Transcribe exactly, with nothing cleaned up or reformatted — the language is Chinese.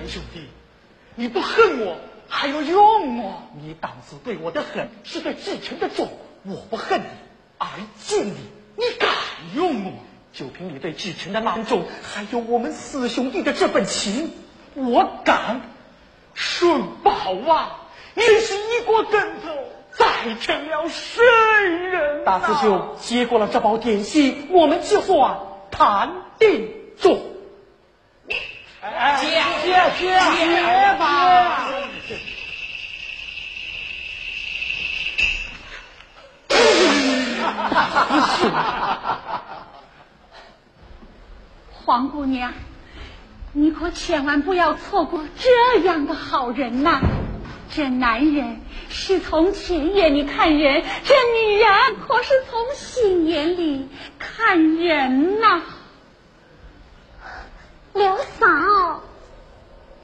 兄弟，你不恨我还要用我？你当初对我的恨是对继承的重，我不恨你，而敬你，你敢用我？就凭你对继承的难重，还有我们四兄弟的这份情，我敢。顺宝啊，你是一锅跟头，再成了圣人、啊。大师兄接过了这包点心，我们就算谈定中。 哎，接接接接吧！ 黄姑娘，你可千万不要错过这样的好人呐、啊！这男人是从前眼里看人，这女人可是从心眼里看人呐、啊！ 刘嫂。